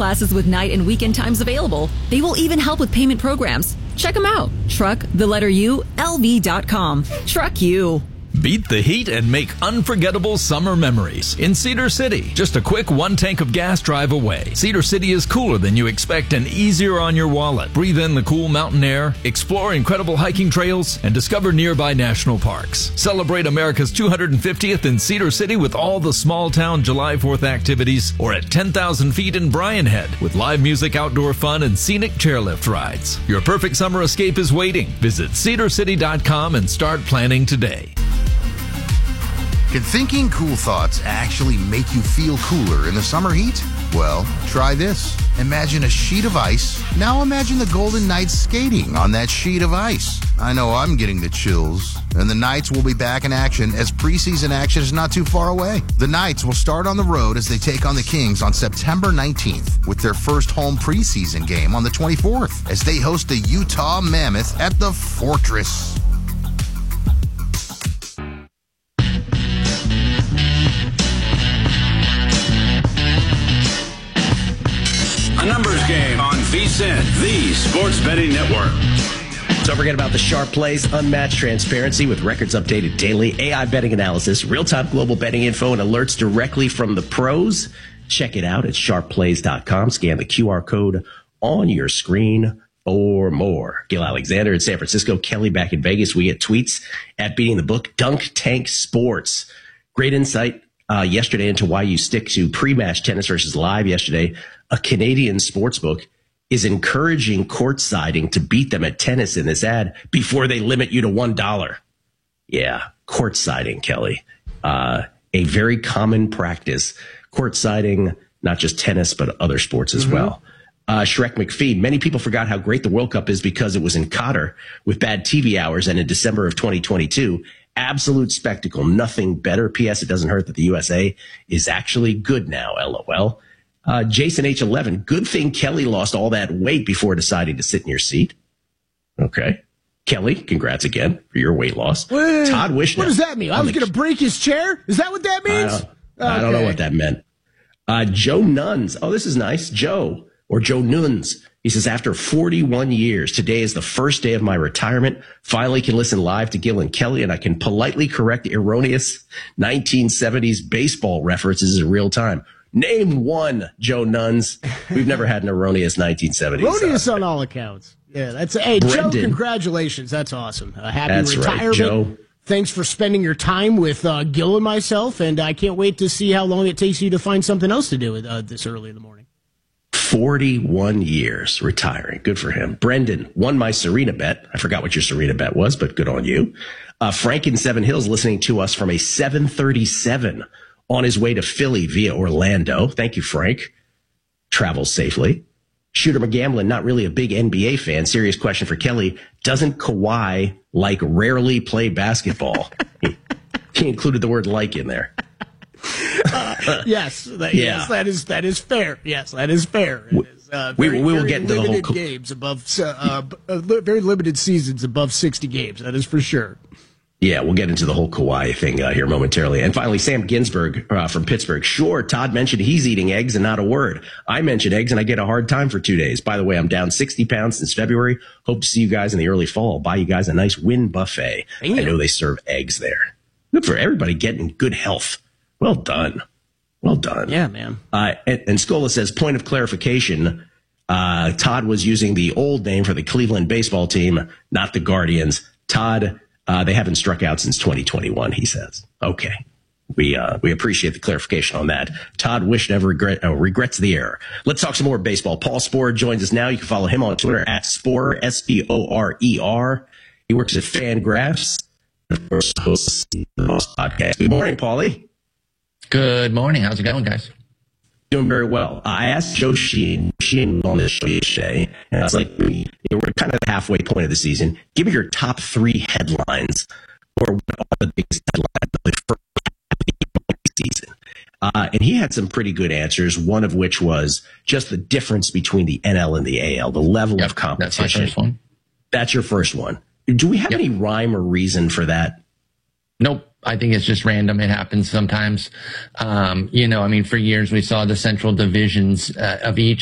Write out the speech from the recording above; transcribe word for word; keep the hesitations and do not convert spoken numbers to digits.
classes with night and weekend times available. They will even help with payment programs. Check them out. Truck, the letter U, L V dot com. Truck U. Beat the heat and make unforgettable summer memories in Cedar City. Just a quick one tank of gas drive away. Cedar City is cooler than you expect and easier on your wallet. Breathe in the cool mountain air, explore incredible hiking trails, and discover nearby national parks. Celebrate America's two hundred fiftieth in Cedar City with all the small town July fourth activities, or at ten thousand feet in Bryan Head with live music, outdoor fun, and scenic chairlift rides. Your perfect summer escape is waiting. Visit cedar city dot com and start planning today. Can thinking cool thoughts actually make you feel cooler in the summer heat? Well, try this. Imagine a sheet of ice. Now imagine the Golden Knights skating on that sheet of ice. I know I'm getting the chills. And the Knights will be back in action as preseason action is not too far away. The Knights will start on the road as they take on the Kings on September nineteenth with their first home preseason game on the twenty-fourth as they host the Utah Mammoth at the Fortress. A numbers game on V S I N, the Sports Betting Network. Don't forget about the Sharp Plays, unmatched transparency with records updated daily, A I betting analysis, real-time global betting info, and alerts directly from the pros. Check it out at sharp plays dot com. Scan the Q R code on your screen for more. Gil Alexander in San Francisco, Kelly back in Vegas. We get tweets at Beating the Book. Dunk Tank Sports. Great insight uh, yesterday into why you stick to pre-match tennis versus live yesterday. A Canadian sportsbook is encouraging court-siding to beat them at tennis in this ad before they limit you to one dollar. Yeah, court-siding, Kelly. Uh, a very common practice. Court-siding, not just tennis, but other sports as mm-hmm. well. Uh, Shrek McPhee, many people forgot how great the World Cup is because it was in Qatar with bad T V hours and in December of twenty twenty-two. Absolute spectacle. Nothing better. P S. It doesn't hurt that the U S A is actually good now, LOL. Uh, Jason H eleven, good thing Kelly lost all that weight before deciding to sit in your seat. Okay. Kelly, congrats again for your weight loss. Wait, Todd Wishna. What does that mean? I was going to break his chair? Is that what that means? I don't, okay. I don't know what that meant. Uh, Joe Nuns. Oh, this is nice. Joe, or Joe Nuns. He says, after forty-one years, today is the first day of my retirement. Finally can listen live to Gil and Kelly, and I can politely correct erroneous nineteen seventies baseball references in real time. Name one, Joe Nuns. We've never had an erroneous nineteen seventies. Erroneous uh, on all accounts. Yeah, that's hey, Brendan. Joe, congratulations. That's awesome. Uh, happy That's retirement. Right, Joe. Thanks for spending your time with uh, Gil and myself, and I can't wait to see how long it takes you to find something else to do uh, this early in the morning. forty-one years retiring. Good for him. Brendan won my Serena bet. I forgot what your Serena bet was, but good on you. Uh, Frank in Seven Hills listening to us from a seven thirty-seven on his way to Philly via Orlando. Thank you, Frank. Travel safely. Shooter McGamlin, not really a big N B A fan. Serious question for Kelly. Doesn't Kawhi like rarely play basketball? he, he included the word like in there. Uh, yes, that, yeah. yes, that is that is fair. Yes, that is fair. It is, uh, we, very, we will very get into the whole limited games above uh, uh, very limited seasons above sixty games. That is for sure. Yeah, we'll get into the whole Kawhi thing uh, here momentarily. And finally, Sam Ginsberg uh, from Pittsburgh. Sure, Todd mentioned he's eating eggs and not a word. I mentioned eggs and I get a hard time for two days. By the way, I'm down sixty pounds since February. Hope to see you guys in the early fall. I'll buy you guys a nice Wynn buffet. Damn. I know they serve eggs there. Good for everybody getting good health. Well done. Well done. Yeah, man. Uh, and, and Scola says, point of clarification, uh, Todd was using the old name for the Cleveland baseball team, not the Guardians. Todd, uh, they haven't struck out since twenty twenty-one, he says. Okay. We uh, we appreciate the clarification on that. Todd Wish never regret, uh, regrets the error. Let's talk some more baseball. Paul Sporer joins us now. You can follow him on Twitter at Sporer, S P O R E R. He works at Fangraphs. Of course, hosts the podcast. Good morning, Paulie. Good morning. How's it going, guys? Doing very well. Uh, I asked Joe Sheehan, Sheehan on this show yesterday, and I was like, we, we're kind of at the halfway point of the season. Give me your top three headlines, or what are the biggest headlines of the first half of the season. Uh, and he had some pretty good answers, one of which was just the difference between the N L and the A L, the level yep, of competition. That's my first one. That's your first one. Do we have yep. any rhyme or reason for that? Nope. I think it's just random. It happens sometimes. Um, you know, I mean, for years we saw the central divisions uh, of each